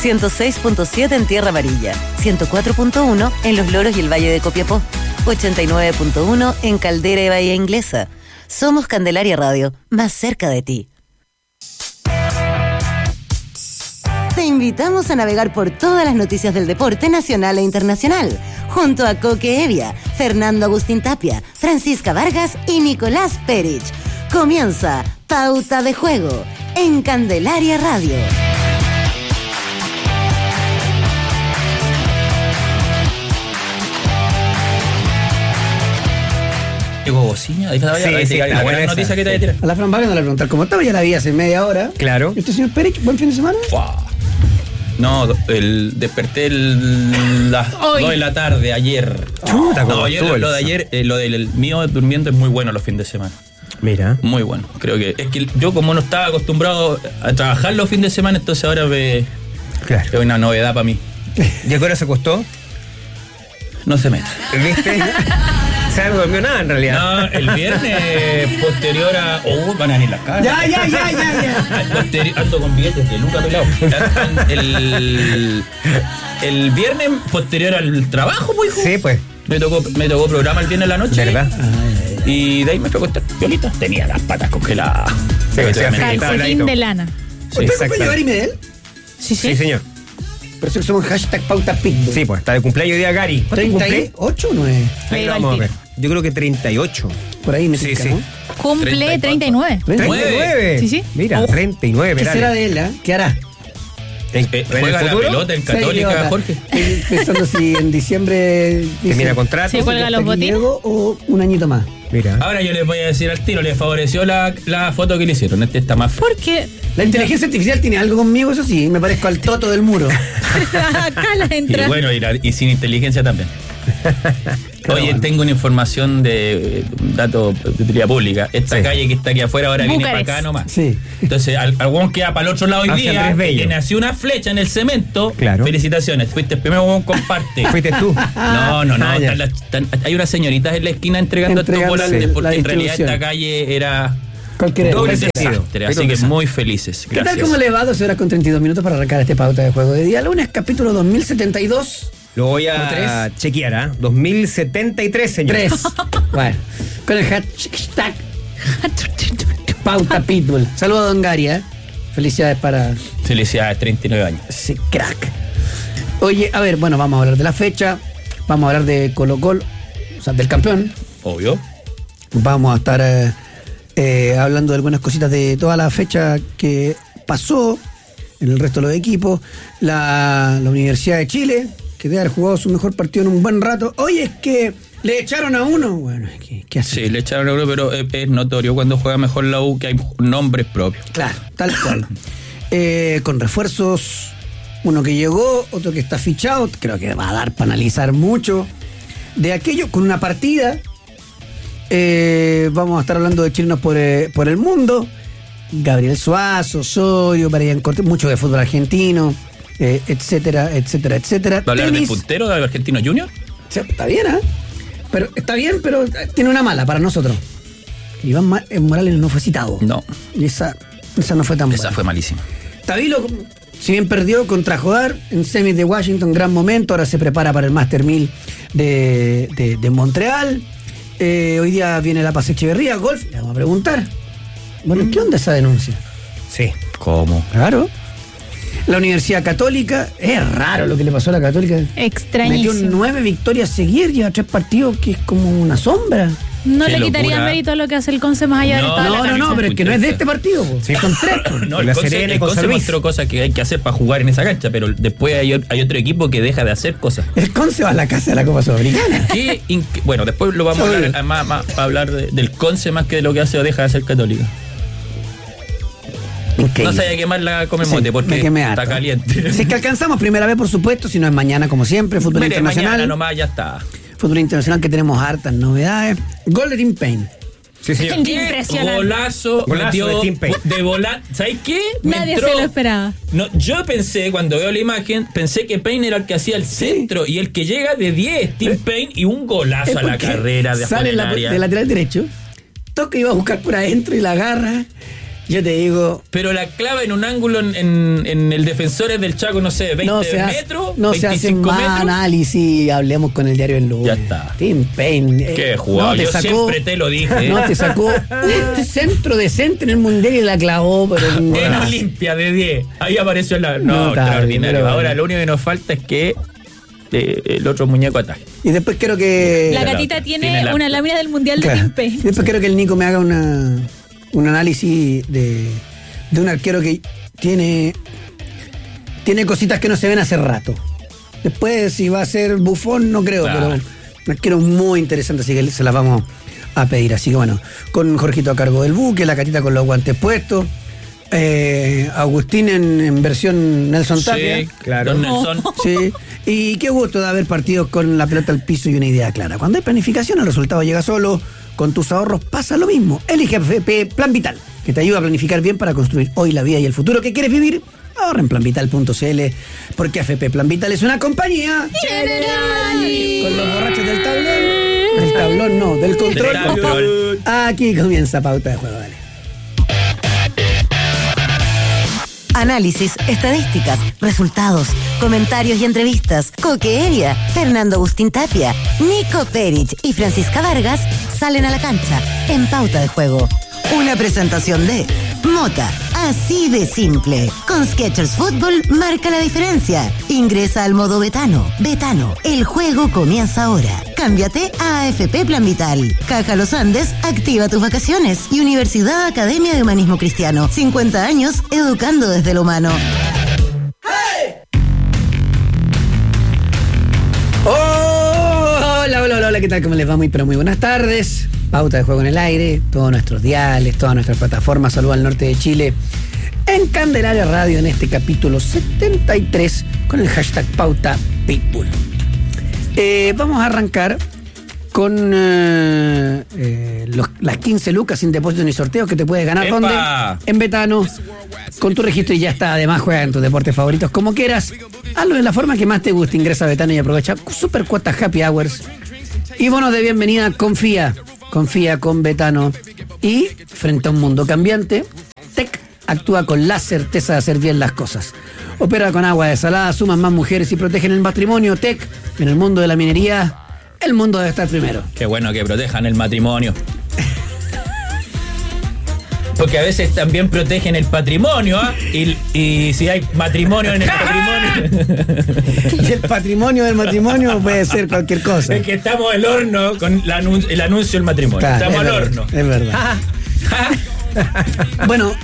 106.7 en Tierra Amarilla, 104.1 en Los Loros y el Valle de Copiapó, 89.1 en Caldera y Bahía Inglesa. Somos Candelaria Radio, más cerca de ti. Te invitamos a navegar por todas las noticias del deporte nacional e internacional, junto a Coque Evia, Fernando Agustín Tapia, Francisca Vargas y Nicolás Perich. Comienza Pauta de Juego en Candelaria Radio. Llegó bocina, ahí está la buena noticia que te voy a tirar. A la Fran Vargas no le preguntar cómo estaba, ya la vi hace media hora. Claro. ¿Y usted, señor Perich, buen fin de semana? No, desperté las 2 de la tarde ayer. Chuta, no, ayer lo de ayer, lo del mío durmiendo es muy bueno los fines de semana. Mira. Muy bueno. Creo que es que yo como no estaba acostumbrado a trabajar los fines de semana, entonces ahora es una novedad para mí. ¿Y a qué hora se acostó? No se meta. ¿Viste? O sea, no durmió nada en realidad. No, el viernes posterior a... van a venir las caras. Ya. Ando con billetes de Luca pelado. El viernes posterior al trabajo, pues, hijo. Sí, pues. Me tocó programa el viernes en la noche. ¿Verdad? Y de ahí me fue a acostar violita. Tenía las patas congeladas. Calcetín de lana. ¿Usted cumple llevar y Medel? Sí, señor. Por eso somos hashtag Pauta Pitbull. Sí, pues, está de cumpleaños hoy día Gary. ¿Cuánto cumple? ¿38 o 9? Ahí lo vamos a ver. Yo creo que 38. Por ahí me Sí, pica, sí. ¿no? Cumple 39. 39. Sí. Mira, 39. ¿Qué será de él? ¿Qué hará? Juega la pelota en Católica, Jorge. Estoy pensando si en diciembre termina contrato. Sí, cuelga los botines. O un añito más. Mira. Ahora yo les voy a decir al tiro, le favoreció la foto que le hicieron. Este está más feo. ¿Por qué? La inteligencia artificial tiene algo conmigo, eso sí, me parezco al Toto del muro. Acá la entra. Y bueno, y sin inteligencia también. Oye, tengo una información de un dato de utilidad pública. Esta calle que está aquí afuera ahora viene para acá nomás. Sí. Entonces, algún queda para el otro lado hoy Hacia día, Andrés Bello. que nació una flecha en el cemento. Claro. Felicitaciones, fuiste el primero huevón, comparte. ¿Fuiste tú? No. Ah, ya. Hay unas señoritas en la esquina entregando estos volantes, porque la en realidad distribución. esta calle era Doble un sentido. desastre. Así que muy felices. ¿Qué tal? Gracias. ¿Cómo le va? 12 horas con 32 minutos para arrancar este Pauta de Juego de día lunes, capítulo 2072. Lo voy a chequear, ¿ah? 2073, señor. 3. Bueno, con el hashtag Pauta Pitbull. Saludos a Don Gary, ¿eh? Felicidades para... Felicidades, 39 años. Sí, crack. Oye, a ver, bueno, vamos a hablar de la fecha. Vamos a hablar de Colo-Colo, o sea, del campeón. Obvio. Vamos a estar hablando de algunas cositas de toda la fecha que pasó en el resto de los equipos. La Universidad de Chile, que debe haber jugado su mejor partido en un buen rato. Oye, es que le echaron a uno. Bueno, ¿qué hace? Sí, le echaron a uno, pero es notorio cuando juega mejor la U que hay nombres propios. Claro, tal cual. Con refuerzos, uno que llegó, otro que está fichado. Creo que va a dar para analizar mucho de aquello. Con una partida. Vamos a estar hablando de chilenos por el mundo. Gabriel Suazo, Osorio, Brian Cortés, mucho de fútbol argentino, etcétera. ¿Va a hablar del puntero de Argentino Junior? Sí, está bien, ¿eh? Pero está bien, pero tiene una mala para nosotros. Iván Morales no fue citado. No. Y esa no fue tan buena. Esa fue malísima. Tavilo, si bien perdió contra Jodar en semis de Washington, gran momento, ahora se prepara para el Master 1000 de Montreal. Hoy día viene la Paz Echeverría, golf, le vamos a preguntar. Bueno, ¿qué onda esa denuncia? Sí. ¿Cómo? Claro. La Universidad Católica, es raro lo que le pasó a la Católica. Extrañísimo. Metió 9 victorias seguidas, lleva 3 partidos, que es como una sombra. No Qué le quitaría locura. mérito a lo que hace el Conce más allá del estado de la camisa. No, pero es que no es de este partido, po. Sí. Son 3. No, Con el la Conce, Serena y el con Conce San Luis. mostró cosas que hay que hacer para jugar en esa cancha, pero después hay otro equipo que deja de hacer cosas. El Conce va a la casa de la Copa Sudamericana. Bueno, después lo vamos a hablar, más a hablar del Conce más que de lo que hace o deja de hacer Católica. Increíble. No se haya quemar la comemote porque me quemé está harto. caliente. Si es que alcanzamos primera vez, por supuesto, si no es mañana, como siempre, fútbol Mire, internacional. mañana nomás ya está. Fútbol internacional que tenemos hartas novedades. Gol de Tim Payne. Sí, señor. Impresionante. Golazo Golazo de Tim Payne. de volar. ¿Sabes qué? Nadie se lo esperaba. No, yo pensé, cuando veo la imagen, pensé que Payne era el que hacía el centro y el que llega de 10, Tim Payne, y un golazo a la carrera de sale afuera del área. de lateral derecho, toca y va a buscar por adentro y la agarra. Yo te digo... Pero la clava en un ángulo en el Defensores del Chaco, no sé, 20 metros, no 25 se hacen más metros. análisis, hablemos con el diario El Lunes. Ya está. Tim Payne. Qué jugador, yo siempre te lo dije. No, te sacó un centro decente en el Mundial y la clavó, pero... En Olimpia de 10. Ahí apareció la... No, extraordinario. pero, ahora lo único que nos falta es que el otro muñeco ataque. Y después quiero que... La gatita tiene una lámina del Mundial de Tim Payne. Después quiero que el Nico me haga un análisis de un arquero que tiene cositas que no se ven hace rato. Después, si va a ser Buffon, no creo, pero un arquero muy interesante, así que se las vamos a pedir. Así que bueno, con Jorgito a cargo del buque, la Catita con los guantes puestos, Agustín en versión Nelson Tapia. Sí, claro. Nelson. Sí. Y qué gusto de haber partidos con la pelota al piso y una idea clara. Cuando hay planificación, el resultado llega solo. Con tus ahorros pasa lo mismo. Elige AFP Plan Vital, que te ayuda a planificar bien para construir hoy la vida y el futuro que quieres vivir. Ahorra en planvital.cl, porque AFP Plan Vital es una compañía General. Con los borrachos del tablón. Del tablón no, del control. Del control. Aquí comienza Pauta de Juego, dale. Análisis, estadísticas, resultados, comentarios y entrevistas. Coque Evia, Fernando Agustín Tapia, Nico Perich y Francisca Vargas salen a la cancha en Pauta de Juego. Una presentación de Mota, así de simple. Con Skechers Fútbol marca la diferencia. Ingresa al modo Betano. Betano, el juego comienza ahora. Cámbiate a AFP Plan Vital. Caja Los Andes, activa tus vacaciones. Y Universidad Academia de Humanismo Cristiano. 50 años educando desde lo humano. Hola, ¿qué tal? ¿Cómo les va? Muy, pero muy buenas tardes. Pauta de Juego en el aire, todos nuestros diales, todas nuestras plataformas. Saludos al norte de Chile. En Candelaria Radio, en este capítulo 73, con el hashtag Pauta Pitbull. Vamos a arrancar con las 15 lucas sin depósito ni sorteo que te puedes ganar. ¡Epa! ¿Dónde? En Betano. Con tu registro y ya está. Además, juega en tus deportes favoritos como quieras. Hazlo de la forma que más te guste. Ingresa a Betano y aprovecha super cuotas Happy Hours y bonos de bienvenida. Confía con Betano. Y frente a un mundo cambiante, TEC actúa con la certeza de hacer bien las cosas. Opera con agua desalada, suman más mujeres y protegen el matrimonio. TEC, en el mundo de la minería, el mundo debe estar primero. Qué bueno que protejan el matrimonio. Porque a veces también protegen el patrimonio, ¿eh? Y si hay matrimonio en el patrimonio. Y el patrimonio del matrimonio puede ser cualquier cosa. Es que estamos al horno con el anuncio del matrimonio. Claro, estamos al horno. Es verdad. Bueno,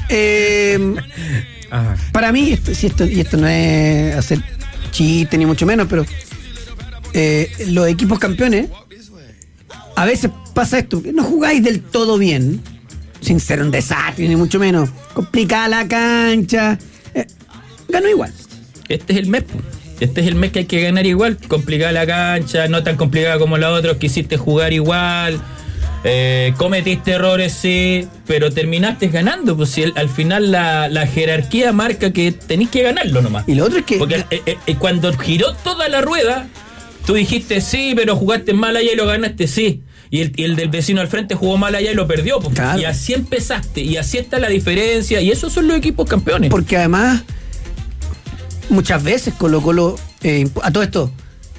para mí, esto no es hacer chiste ni mucho menos, pero los equipos campeones, a veces pasa esto, que no jugáis del todo bien, sin ser un desastre ni mucho menos, complicada la cancha, ganó igual. Este es el mes, este es el mes que hay que ganar igual, complicada la cancha, no tan complicada como la otra, quisiste jugar igual, cometiste errores, sí, pero terminaste ganando, pues si al final la jerarquía marca que tenés que ganarlo nomás. Y lo otro es que... Porque cuando giró toda la rueda, tú dijiste sí, pero jugaste mal allá y lo ganaste, sí. Y el del vecino al frente jugó mal allá y lo perdió. Pues. Claro. Y así empezaste. Y así está la diferencia. Y esos son los equipos campeones. Porque además, muchas veces Colo-Colo... a todo esto,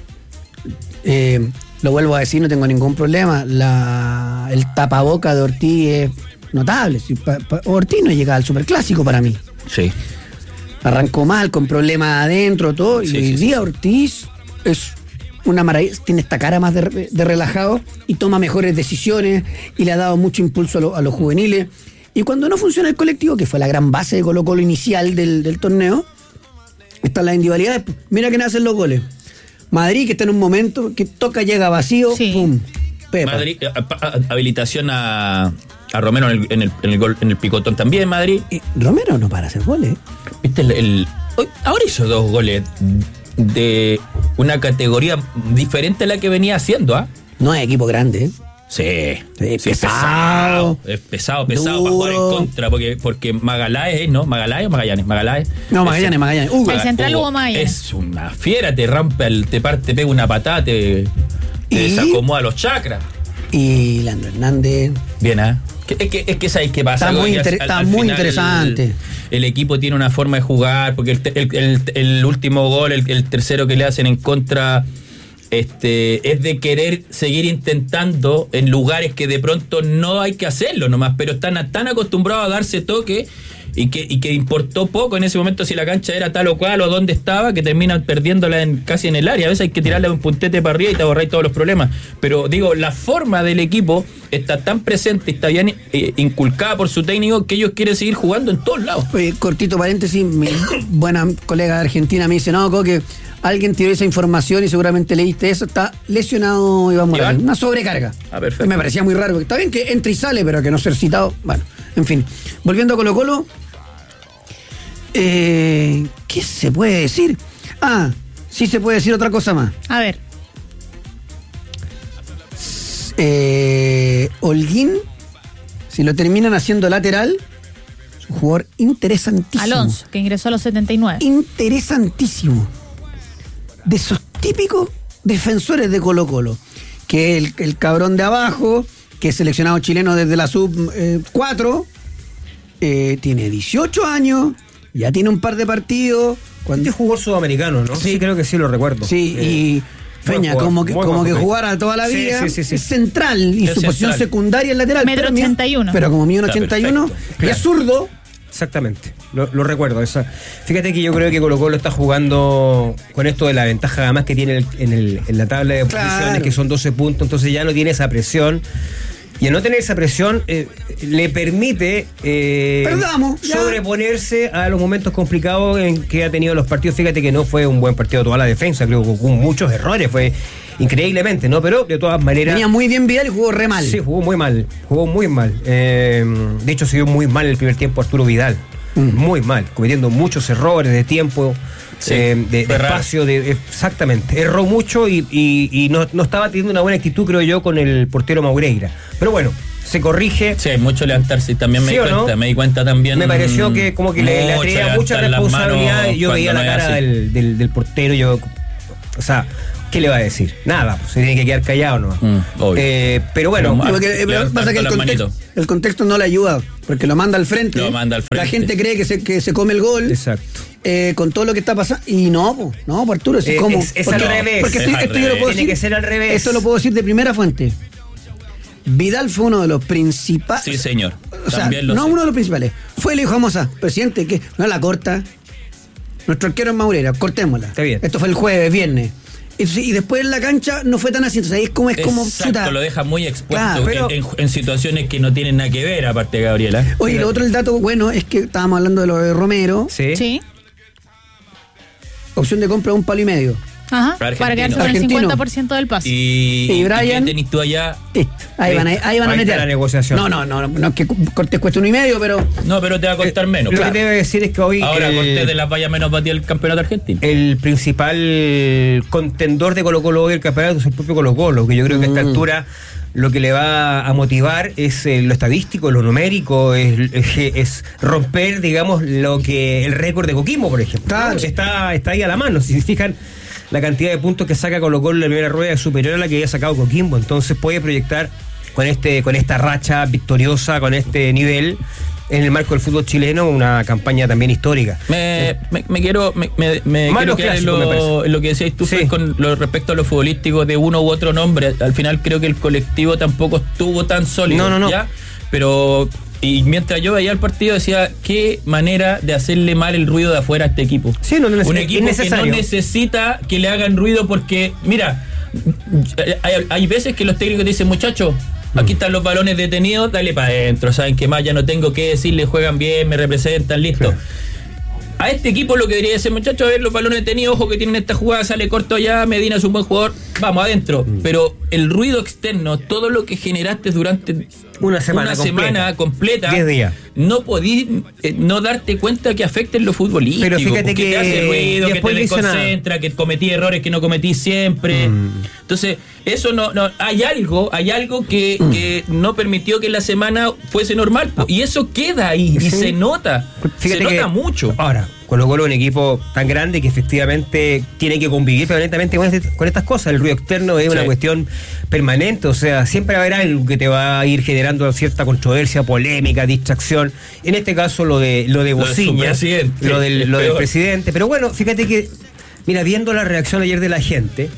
lo vuelvo a decir, no tengo ningún problema. El tapaboca de Ortiz es notable. Ortiz no llega al superclásico para mí. Sí. Arrancó mal, con problemas adentro, todo. Sí, y hoy día Ortiz es... una maravilla, tiene esta cara más de relajado y toma mejores decisiones y le ha dado mucho impulso a los juveniles. Y cuando no funciona el colectivo, que fue la gran base de Colo-Colo inicial del torneo, están las individualidades. Mira quién hacen los goles. Madrid, que está en un momento que toca, llega vacío, sí. Pum, pepa. Madrid, habilitación a Romero en el picotón también, Madrid. Y Romero no para hacer goles. ¿Viste ahora hizo 2 goles de una categoría diferente a la que venía haciendo, ¿ah? No es equipo grande, ¿eh? Sí, pesado. Es pesado para jugar en contra, porque Magaláes, ¿no? ¿Magaláes o Magallanes? Magaláes. No, Magallanes. El central Hugo Magallanes. Es una fiera, te pega una patada, te desacomoda los chakras. Y Leandro Hernández. Bien, ¿eh? Es que ¿sabes qué pasa? Está muy interesante. El equipo tiene una forma de jugar, porque el último gol, el tercero que le hacen en contra, es de querer seguir intentando en lugares que de pronto no hay que hacerlo nomás, pero están tan acostumbrados a darse toque y que importó poco en ese momento si la cancha era tal o cual o dónde estaba, que terminan perdiéndola casi en el área. A veces hay que tirarle un puntete para arriba y te ahorráis todos los problemas. Pero digo, la forma del equipo está tan presente y está bien inculcada por su técnico que ellos quieren seguir jugando en todos lados. Oye, cortito paréntesis, mi buena colega de Argentina me dice, no, Coque, alguien tiró esa información y seguramente leíste eso, está lesionado Iván Morales, una sobrecarga. Perfecto. Me parecía muy raro, está bien que entre y sale, pero que no ser citado, bueno, en fin. Volviendo a Colo-Colo, ¿qué se puede decir? Sí se puede decir otra cosa más. A ver. Holguín, si lo terminan haciendo lateral, es un jugador interesantísimo. Alonso, que ingresó a los 79. Interesantísimo. De esos típicos defensores de Colo-Colo, que el cabrón de abajo, que es seleccionado chileno desde la sub-4, tiene 18 años, ya tiene un par de partidos. Este jugó sudamericano, ¿no? Sí, creo que sí lo recuerdo. Sí, y Feña, como que jugara toda la vida, es central, y su posición secundaria es lateral. 1,81 m. Pero como mide 1,81 y es zurdo. Exactamente, lo recuerdo. Fíjate que yo creo que Colo-Colo está jugando con esto de la ventaja además que tiene en la tabla de posiciones, que son 12 puntos, entonces ya no tiene esa presión. Y al no tener esa presión, le permite sobreponerse a los momentos complicados en que ha tenido los partidos. Fíjate que no fue un buen partido toda la defensa, creo que hubo muchos errores, fue increíblemente, ¿no? Pero de todas maneras... Venía muy bien Vidal y jugó re mal. Sí, jugó muy mal. De hecho, se vio muy mal el primer tiempo Arturo Vidal. Muy mal, cometiendo muchos errores de tiempo, de espacio, exactamente. Erró mucho y no estaba teniendo una buena actitud, creo yo, con el portero Maureira. Pero bueno, se corrige. Sí, hay mucho levantarse, también me di cuenta. Me di cuenta también. Me pareció que como que le atraía mucha responsabilidad. Yo veía la cara del portero, o sea, ¿qué le va a decir? Nada, pues, se tiene que quedar callado, ¿no? Pero bueno, pasa que el contexto no le ayuda, porque lo manda al frente. La gente cree que se come el gol. Exacto. Con todo lo que está pasando. Y no, Arturo, es como. Es al revés. Porque esto yo lo puedo decir. Tiene que ser al revés. Esto lo puedo decir de primera fuente. Vidal fue uno de los principales. Sí, señor. O sea, no uno de los principales. Fue el hijo Moza, presidente, que no la corta. Nuestro arquero es Maureira, cortémosla. Está bien. Esto fue el jueves, viernes. Y después en la cancha no fue tan así. Entonces ahí es como Exacto, lo deja muy expuesto, claro, en situaciones que no tienen nada que ver, aparte de Gabriela. Oye, lo otro, el dato bueno es que estábamos hablando de lo de Romero. Sí. Opción de compra 1,5 palos. Ajá, para quedarse con el 50% del pase. Y Brian, ¿qué tenés tú allá? Ahí van a meter la negociación. No es que Cortés cueste 1,5, pero... No, pero te va a costar menos. Lo que te debe decir es que hoy... Ahora Cortés de las vaya menos para ti el campeonato argentino. El principal contendor de Colo-Colo hoy el campeonato es el propio Colo-Colo, que yo creo que a esta altura lo que le va a motivar es lo estadístico, lo numérico, es romper, digamos, el récord de Coquimbo, por ejemplo. Claro. Está ahí a la mano, si se fijan. La cantidad de puntos que saca Colo-Colo en la primera rueda es superior a la que había sacado Coquimbo, entonces puede proyectar con esta racha victoriosa, con este nivel, en el marco del fútbol chileno, una campaña también histórica. Me quiero quedar en lo que decías tú, sí, con respecto a lo futbolístico de uno u otro nombre. Al final creo que el colectivo tampoco estuvo tan sólido. No. ¿Ya? Pero... Y mientras yo veía el partido decía, qué manera de hacerle mal el ruido de afuera a este equipo. Sí, un equipo que no necesita que le hagan ruido porque, mira, hay veces que los técnicos dicen, muchachos, aquí están los balones detenidos, dale para adentro, saben que más ya no tengo que decirle, juegan bien, me representan, listo. Claro. A este equipo lo que debería decir, muchachos, a ver los balones detenidos, ojo que tienen esta jugada, sale corto allá, Medina es un buen jugador, vamos adentro. Pero el ruido externo, todo lo que generaste durante una semana completa 10 días. No podís no darte cuenta que afecta en lo futbolístico. Pero fíjate que te hace ruido, que te desconcentra, que cometí errores que no cometí siempre. Entonces, eso no hay algo que no permitió que la semana fuese normal. Y eso queda ahí y se nota. Se nota mucho. Ahora, Colo-Colo es un equipo tan grande que efectivamente tiene que convivir permanentemente con estas cosas. El ruido externo es una cuestión permanente, o sea, siempre va a haber algo que te va a ir generando cierta controversia, polémica, distracción. En este caso lo de Bociña, lo del presidente. Pero bueno, fíjate que, mira, viendo la reacción ayer de la gente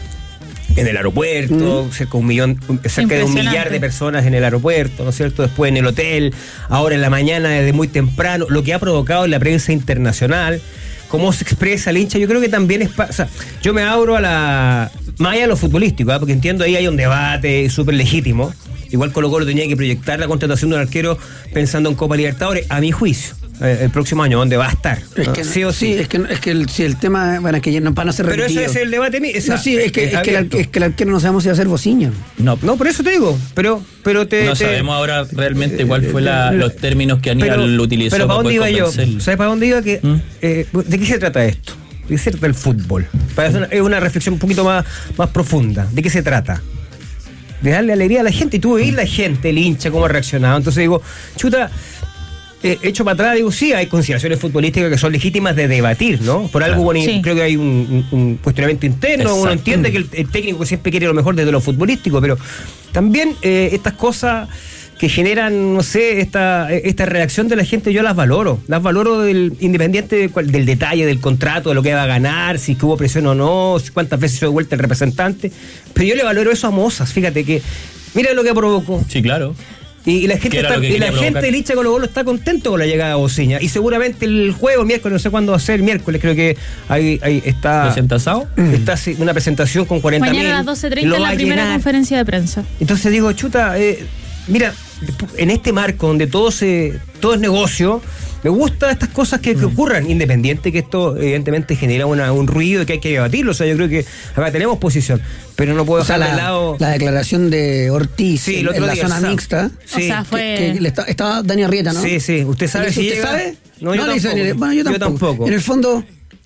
en el aeropuerto, cerca de 1 millar de personas en el aeropuerto, ¿no es cierto? Después en el hotel, ahora en la mañana desde muy temprano, lo que ha provocado en la prensa internacional, cómo se expresa el hincha, yo creo que también es... O sea, yo me abro más allá de lo futbolístico, porque entiendo ahí hay un debate súper legítimo. Igual Colo-Colo tenía que proyectar la contratación de un arquero pensando en Copa Libertadores, a mi juicio. El próximo año, ¿dónde va a estar? Es que, sí o sí. Es que el tema, bueno, es que no van a ser repetidos. Pero ese es el debate mío. Es que el arquero no sabemos si va a ser Bociña. No, por eso te digo. Pero sabemos ahora realmente cuál fue los términos que Aníbal utilizó. Pero ¿para dónde iba yo? ¿Sabes para dónde iba? ¿De qué se trata esto? ¿De qué se trata el fútbol? Es una reflexión un poquito más profunda. ¿De qué se trata? De darle alegría a la gente. Y tú veis la gente, el hincha, cómo ha reaccionado. Entonces digo, chuta... hecho para atrás, digo, sí, hay consideraciones futbolísticas que son legítimas de debatir, ¿no? Por algo, creo que hay un cuestionamiento interno. Exacto. Uno entiende que el técnico siempre quiere lo mejor desde lo futbolístico, pero también estas cosas que generan, no sé, esta reacción de la gente, yo las valoro independiente del detalle del contrato, de lo que va a ganar, si hubo presión o no, cuántas veces se dio vuelta el representante, pero yo le valoro eso a Mozas, fíjate que mira lo que provocó. Sí, claro. Y la gente el hincha Colo-Colo está contento con la llegada de Bociña. Y seguramente el jueves, miércoles, no sé cuándo va a ser, miércoles, creo que ahí está. ¿Presentación? Está una presentación con 40.000. Mañana a las 12:30 en la primera conferencia de prensa. Entonces digo, chuta, mira, en este marco donde todo es negocio, me gustan estas cosas que ocurran, independiente que esto evidentemente genera un ruido y que hay que debatirlo. O sea, yo creo que acá tenemos posición, pero no puedo dejar de lado la declaración de Ortiz en la zona mixta. Sí. O sea, fue... estaba Dani Arrieta, ¿no? Sí. ¿Usted sabe si llega? ¿Sabe? No, yo tampoco. En el fondo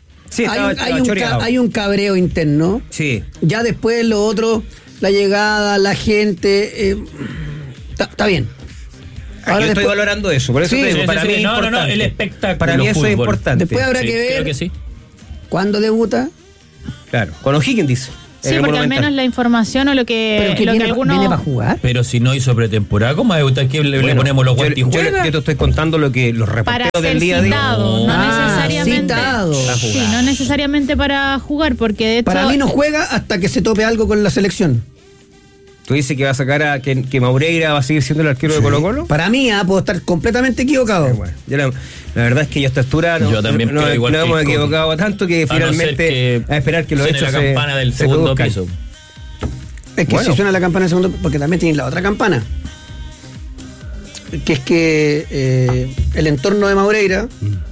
hay un cabreo interno. Sí. Ya después lo otro, la llegada, la gente, está bien. Ahora yo estoy valorando eso, por eso te digo, para mí es importante. No, el espectáculo. Para mí eso es importante. Después habrá que ver cuándo debuta. Claro, con O'Higgins dice. Sí, porque al menos la información o lo que algunos... ¿Viene para jugar? Pero si no hizo pretemporada, ¿cómo va a debutar? ¿Qué le ponemos los guantes y juega? Yo te estoy contando lo que los reporteros del día de hoy. No necesariamente. Sí, no necesariamente para jugar, porque de hecho... Para mí no juega hasta que se tope algo con la selección. ¿Tú dices que va a sacar que Maureira va a seguir siendo el arquero de Colo-Colo? Para mí, puedo estar completamente equivocado. Bueno, la verdad es que yo a esta altura no hemos equivocado tanto que finalmente a esperar que lo hecho la campana del segundo piso. Es que si suena la campana del segundo, porque también tiene la otra campana, que es que el entorno de Maureira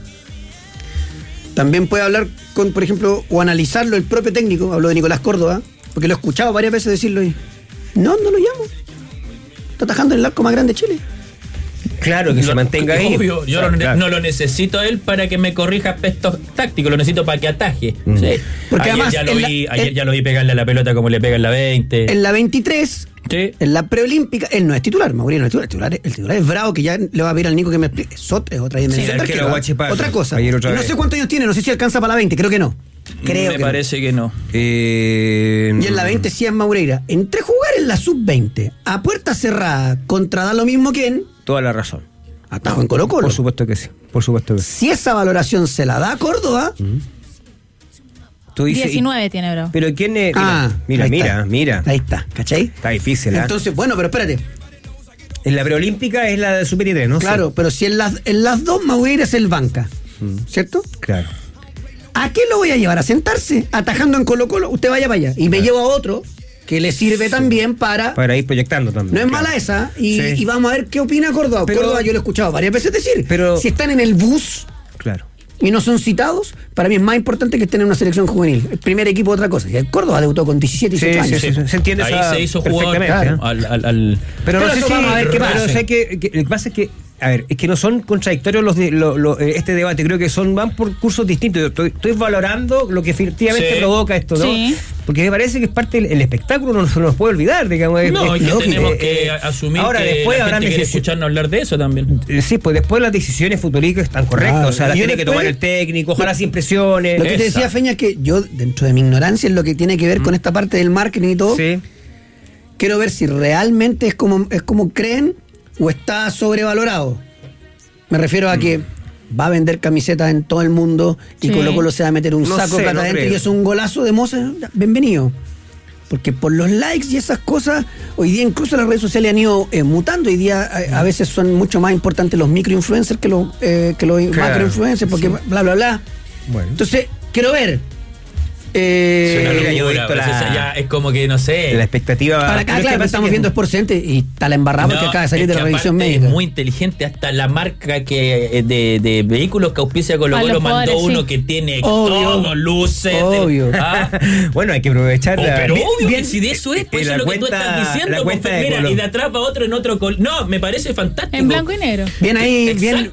también puede hablar con, por ejemplo, o analizarlo el propio técnico. Hablo de Nicolás Córdoba, porque lo he escuchado varias veces decirlo y no lo llamo. Está atajando en el arco más grande de Chile. Claro, que se mantenga ahí. Obvio, yo no lo necesito a él para que me corrija aspectos tácticos, lo necesito para que ataje. Sí. Porque ayer además ya lo vi pegarle a la pelota como le pega en la 20. En la 23, en la preolímpica, él no es titular, Mauricio no es titular. El titular es Bravo, que ya le va a pedir al Nico que me explique. Es otra dimensión. Otra cosa. No sé cuántos años tiene, no sé si alcanza para la 20, creo que no. Me parece que no. Y en la 20 sí es Maureira. Entre jugar en la sub-20 a puerta cerrada contra da lo mismo que en... Toda la razón. Atajo en Colo-Colo. Por supuesto que sí. Si esa valoración se la da a Córdoba... Tú dices, 19 tiene, bro. Pero ¿quién es? Mira. Ahí está, ¿cachai? Está difícil, Entonces, bueno, pero espérate. En la preolímpica es la de Sub-23, ¿no? Claro, pero si en las dos Maureira es el banca, ¿cierto? Claro. ¿A qué lo voy a llevar? ¿A sentarse? Atajando en Colo-Colo, usted vaya para allá. Y me llevo a otro que le sirve también para ir proyectando también. No es mala esa. Y vamos a ver qué opina Córdoba. Córdoba yo lo he escuchado varias veces decir. Pero si están en el bus y no son citados, para mí es más importante que estén en una selección juvenil. El primer equipo otra cosa. Y Córdoba debutó con 17 y 18 años. Sí. Se entiende. Ahí se hizo jugador. Claro. Pero no sé si vamos a ver qué pasa. Pero sé que lo que pasa es que, a ver, es que no son contradictorios este debate. Creo que van por cursos distintos. Estoy valorando lo que efectivamente provoca esto, ¿no? Sí. porque me parece que es parte del espectáculo, no se nos puede olvidar, digamos. No, es que tenemos que asumir ahora, que después la habrán gente quiere escucharnos hablar de eso también. Sí, pues después las decisiones futbolísticas están correctas, o sea, las tiene que tomar el técnico, ojalá sin presiones. Lo que te decía, Feña, es que yo, dentro de mi ignorancia en lo que tiene que ver con esta parte del marketing y todo, quiero ver si realmente es como creen o está sobrevalorado. Me refiero a que va a vender camisetas en todo el mundo y Colo-Colo se va a meter un saco de plata adentro y es un golazo de Moza, bienvenido. Porque por los likes y esas cosas, hoy día incluso las redes sociales han ido mutando. Hoy día a veces son mucho más importantes los microinfluencers que los macroinfluencers, porque bla, bla, bla. Bueno. Entonces, quiero ver. Ya es como que, no sé. La expectativa. Para acá, claro, estamos viendo Sportcenter y está la embarrada porque acaba de salir de la revisión médica. Es muy inteligente, hasta la marca que de vehículos que auspicia Colo-Colo mandó uno que tiene todo, luces. Obvio. Bueno, hay que aprovechar pero obvio que si de eso es, pues eso es lo que tú estás diciendo. Mira, y de atrás va otro en otro No, me parece fantástico. En blanco y negro. Bien ahí,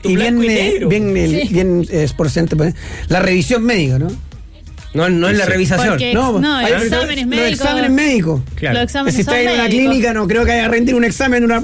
bien Sportcenter. La revisión médica, ¿no? No es la revisación. Porque, no, los exámenes médicos. Los exámenes médicos. Claro. Los exámenes si está en una médicos. clínica, no creo que haya que rendir un examen en una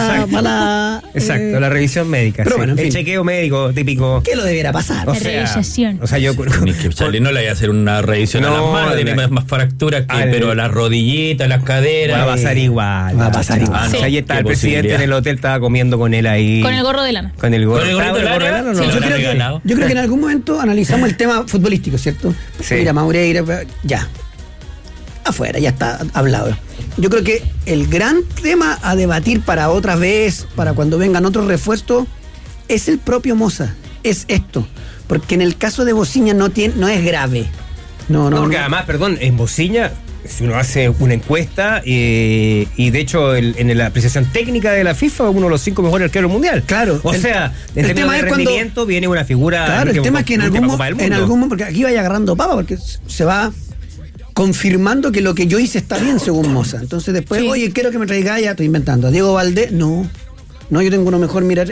Exacto, la revisión médica. Pero bueno, en fin. El chequeo médico típico. ¿Qué lo debiera pasar? Revisación. O sea, yo. Charlie no le voy a hacer una revisión a las manos, tiene más fracturas que. Pero las rodillitas, las caderas. Va a pasar igual. Va a pasar igual. Sí. O sea, ahí está el presidente en el hotel, estaba comiendo con él ahí. Con el gorro de lana. Con el gorro de lana. No, Sí, yo creo que en algún momento analizamos el tema futbolístico, ¿cierto? Sí. Mira, Maureira, ya. Afuera, ya está hablado. Yo creo que el gran tema a debatir para otra vez, para cuando vengan otros refuerzos, es el propio Moza. Es esto. Porque en el caso de Bociña no es grave. No, porque además, perdón, en Bociña, si uno hace una encuesta, y de hecho en la apreciación técnica de la FIFA, uno de los 5 mejores arqueros del mundial. Claro. O sea, en términos de rendimiento viene una figura. Claro, el tema es que en algún momento, porque aquí vaya agarrando papa, porque se va confirmando que lo que yo hice está bien según Moza. Entonces después, oye, quiero que me traiga, ya estoy inventando, a Diego Valdés, no, yo tengo uno mejor, mirar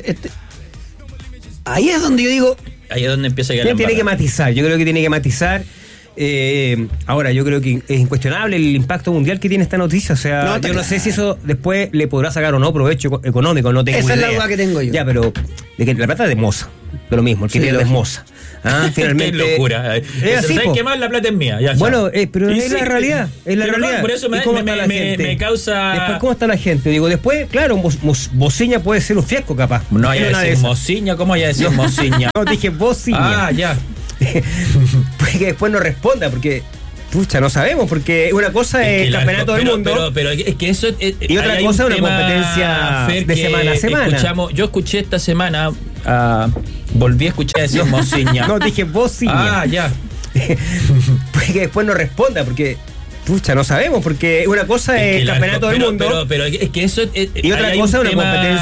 ahí es donde yo digo, ahí es donde empieza a quedar. Tiene que matizar, yo creo que tiene que matizar. Ahora, yo creo que es incuestionable el impacto mundial que tiene esta noticia. O sea, yo no sé si eso después le podrá sacar o no provecho económico, no tengo idea. Esa es la duda que tengo yo. Ya, pero de que la plata es de Moza, de lo mismo, el que pierde es Moza. Finalmente. Qué locura. Así, ¿sabes qué más? La plata es mía. Ya, bueno, pero es la realidad. Es la realidad. No, por eso me causa. Después, ¿cómo está la gente? Digo, después, claro, Bociña puede ser un fiasco, capaz. No hay a decir Mociña, ¿cómo hay a decir Mociña? No, dije Bociña. Ya. Pues que después no responda, porque pucha, no sabemos, porque una cosa es el campeonato del mundo. Pero es que eso y otra cosa es una competencia de semana a semana. Yo escuché esta semana, volví a escuchar decir Mociña. No, dije Bociña. Ya. Pues que después no responda, porque pucha, no sabemos, porque una cosa es el campeonato del mundo. Pero es que eso y otra cosa es una competencia